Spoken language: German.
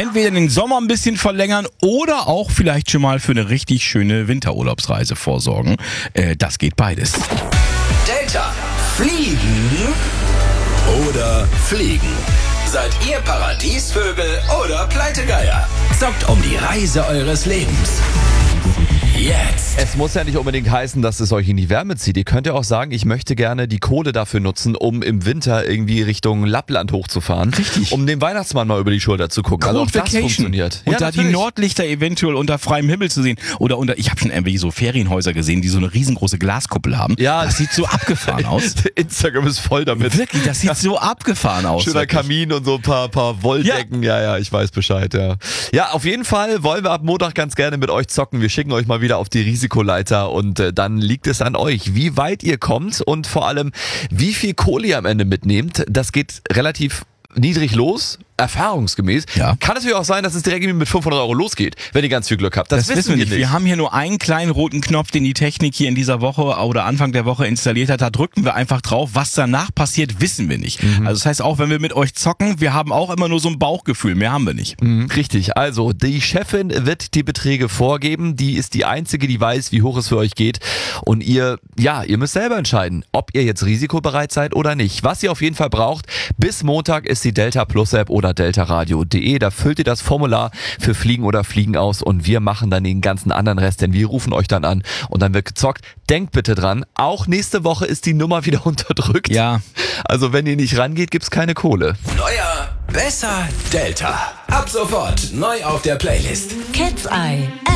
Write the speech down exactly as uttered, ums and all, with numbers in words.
entweder den Sommer ein bisschen verlängern oder auch vielleicht schon mal für eine richtig schöne Winterurlaubsreise vorsorgen. Äh, das geht beides. Delta. Fliegen oder fliegen? Seid ihr Paradiesvögel oder Pleitegeier? Zockt um die Reise eures Lebens. Jetzt. Es muss ja nicht unbedingt heißen, dass es euch in die Wärme zieht. Ihr könnt ja auch sagen, ich möchte gerne die Kohle dafür nutzen, um im Winter irgendwie Richtung Lappland hochzufahren. Richtig. Um dem Weihnachtsmann mal über die Schulter zu gucken. Also auch das funktioniert. Und Ja, da die natürlich. Nordlichter eventuell unter freiem Himmel zu sehen. Oder unter, ich habe schon irgendwie so Ferienhäuser gesehen, die so eine riesengroße Glaskuppel haben. Ja. Das sieht so abgefahren aus. Instagram ist voll damit. Wirklich, das sieht so abgefahren aus. Schöner wirklich. Kamin und so ein paar, paar Wolldecken. Ja. ja, ja, ich weiß Bescheid, ja. Ja, auf jeden Fall wollen wir ab Montag ganz gerne mit euch zocken. Wir schicken euch mal wieder auf die Risikoleiter und äh, dann liegt es an euch, wie weit ihr kommt und vor allem, wie viel Kohle ihr am Ende mitnehmt. Das geht relativ niedrig los, erfahrungsgemäß. Ja. Kann natürlich auch sein, dass es direkt mit fünfhundert Euro losgeht, wenn ihr ganz viel Glück habt. Das, Das wissen wir nicht. Wir haben hier nur einen kleinen roten Knopf, den die Technik hier in dieser Woche oder Anfang der Woche installiert hat. Da drücken wir einfach drauf. Was danach passiert, wissen wir nicht. Mhm. Also das heißt auch, wenn wir mit euch zocken, wir haben auch immer nur so ein Bauchgefühl. Mehr haben wir nicht. Mhm, richtig, also die Chefin wird die Beträge vorgeben, die ist die einzige, die weiß, wie hoch es für euch geht und ihr, ja, ihr müsst selber entscheiden, ob ihr jetzt risikobereit seid oder nicht. Was ihr auf jeden Fall braucht, bis Montag ist die Delta Plus App oder deltaradio punkt de, da füllt ihr das Formular für Fliegen oder Fliegen aus und wir machen dann den ganzen anderen Rest, denn wir rufen euch dann an und dann wird gezockt. Denkt bitte dran, auch nächste Woche ist die Nummer wieder unterdrückt. Ja. Also wenn ihr nicht rangeht, gibt's keine Kohle. Neuer, besser Delta. Ab sofort neu auf der Playlist. Cat's Eye.